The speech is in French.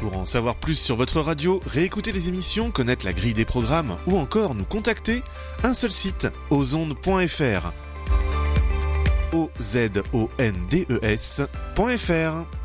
Pour en savoir plus sur votre radio, réécouter les émissions, connaître la grille des programmes ou encore nous contacter, un seul site, ozondes.fr. ozondes.fr